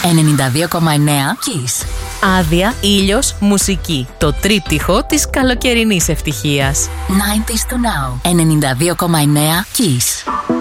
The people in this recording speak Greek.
92,9 Kiss. Άδεια, ήλιος, μουσική. Το τρίπτυχο της καλοκαιρινής ευτυχίας. 90s to now. 92,9 Kiss.